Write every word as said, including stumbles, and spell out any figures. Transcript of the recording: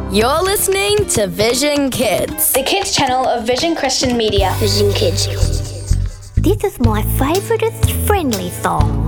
You're listening to Vision Kids, the kids channel of Vision Christian Media. Vision Kids. This is my favourite friendly song.